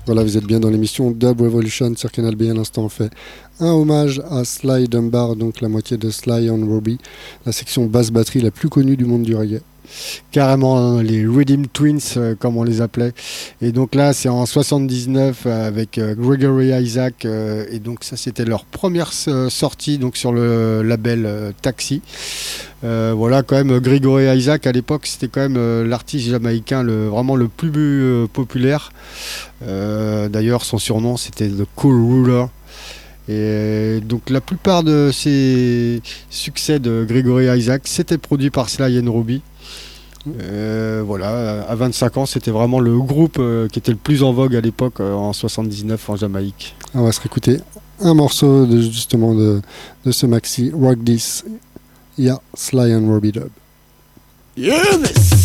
Voilà, vous êtes bien dans l'émission Dub Revolution sur Canal B. À l'instant, on fait un hommage à Sly Dunbar, donc la moitié de Sly and Robbie, la section basse batterie la plus connue du monde du reggae. Carrément, hein, les Rhythm Twins, comme on les appelait. Et donc là, c'est en 79 avec Gregory Isaac. Et donc ça, c'était leur première sortie donc, sur le label Taxi. Voilà, quand même, Gregory Isaac, à l'époque, c'était quand même l'artiste jamaïcain vraiment le plus populaire. D'ailleurs, son surnom, c'était The Cool Ruler. Et donc la plupart de ces succès de Gregory Isaac, c'était produit par Sly and Robbie. Voilà, à 25 ans, c'était vraiment le groupe qui était le plus en vogue à l'époque, en 79 en Jamaïque. On va se réécouter un morceau justement de ce maxi, Rock This, Sly and Robbie Dub. Yeah,